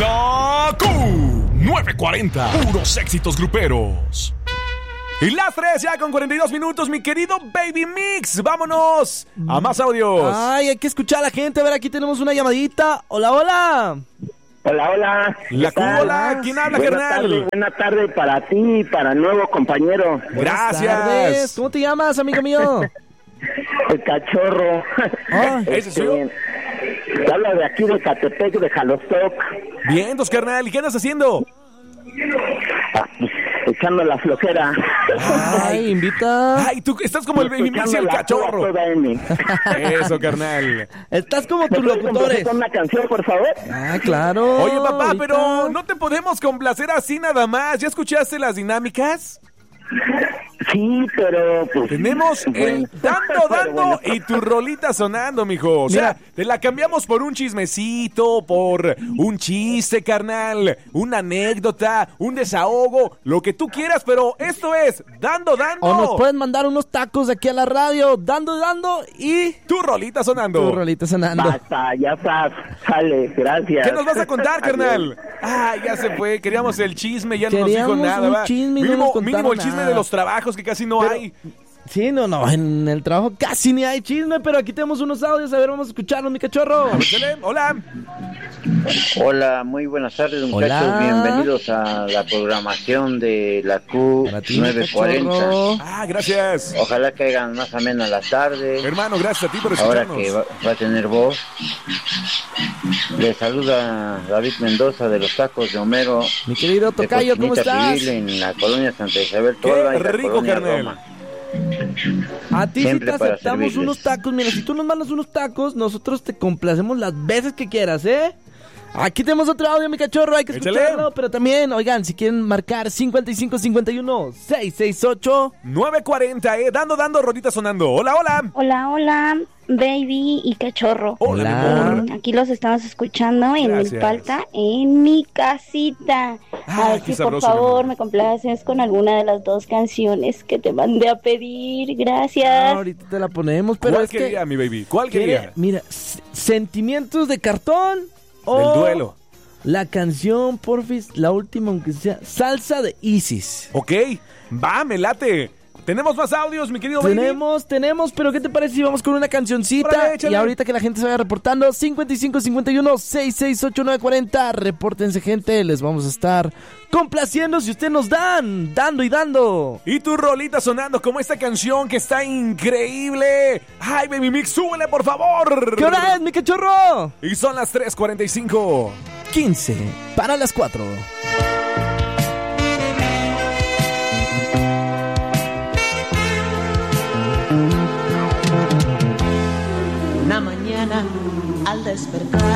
La Q940, puros éxitos gruperos. Y las 3 ya con 42 minutos, mi querido Baby Mix. Vámonos a más audios. Ay, hay que escuchar a la gente. A ver, aquí tenemos una llamadita. Hola, hola. Hola, hola. La Q, hola. ¿Quién habla, carnal? Buena tarde para ti y para el nuevo compañero. Gracias. ¿Cómo te llamas, amigo mío? El cachorro. ¿ese soy yo? Te habla de aquí de Catepec, de Jalostoc. Bien, dos carnal. ¿Y qué andas haciendo? Echando la flojera. Ay, invita. Ay, tú estás como el Baby Mix y el cachorro. Eso, carnal. Estás como tus locutores. Con una canción, por favor. Ah, claro. Oye, papá, ahorita. pero no te podemos complacer así nada más. ¿Ya escuchaste las dinámicas? Sí, pero pues... Tenemos el dando y tu rolita sonando, mijo. O sea, te la cambiamos por un chismecito, por un chiste, carnal, una anécdota, un desahogo, lo que tú quieras, pero esto es dando. O nos pueden mandar unos tacos de aquí a la radio, dando y... Tu rolita sonando. Tu rolita sonando. Basta, ya estás. Sale, gracias. ¿Qué nos vas a contar, carnal? Ah, ya se fue. Queríamos el chisme, ya no nos dijo nada. Un chisme y no nos contaron mínimo el chisme nada. de los trabajos que casi no hay. Sí, no, en el trabajo casi ni hay chisme, pero aquí tenemos unos audios, a ver, vamos a escucharlos, mi cachorro. Hola. Hola, muy buenas tardes, muchachos. Hola. Bienvenidos a la programación de la Q940. Ah, gracias. Ojalá que hagan más amena la tarde. Hermano, gracias a ti por Ahora escucharnos. que va a tener voz. Les saluda David Mendoza de los tacos de Homero. Mi querido de tocayo, ¿cómo Cochinita estás? Pibil, en la colonia Santa Isabel Qué Toda y la rico, colonia carnal. Roma. A ti sí Siempre te para aceptamos servirles. unos tacos. Mira, si tú nos mandas unos tacos, nosotros te complacemos las veces que quieras, ¿eh? Aquí tenemos otro audio, mi cachorro, hay que Échale. escucharlo. Pero también, oigan, si quieren marcar 5551-668. 940, dando, rolita sonando. Hola. Hola, baby y cachorro. Hola, mi amor. Aquí los estamos escuchando en Gracias. Milpalta, en mi casita. Ah, A ver qué si por sabroso, mi favor amor. me complaces con alguna de las dos canciones que te mandé a pedir. Gracias. Ahorita te la ponemos, pero ¿Cuál es que... quería, mi baby? ¿Cuál quería? Mira, sentimientos de cartón o... Del duelo. La canción, porfis, la última, aunque sea salsa de Isis. Ok, va, me late. ¿Tenemos más audios, mi querido baby? Tenemos, pero ¿qué te parece si vamos con una cancioncita? Órale, échale. Y ahorita que la gente se vaya reportando, 5551-668-940. Repórtense, gente, les vamos a estar complaciendo si ustedes nos dan, dando y dando. Y tu rolita sonando como esta canción que está increíble. Ay, Baby Mix, súbele, por favor. ¿Qué hora es, mi cachorro? Y son las 3:45. 15 para las 4. Una mañana al despertar